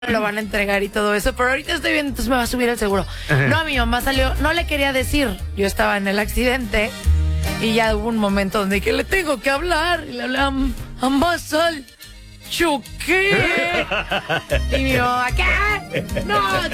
lo van a entregar y todo eso, pero ahorita estoy viendo, entonces me va a subir el seguro. No, mi mamá salió, no le quería decir, yo estaba en el accidente y ya hubo un momento donde que le tengo que hablar y le hablé a Mazal, choqué y mi mamá, ¿qué? No,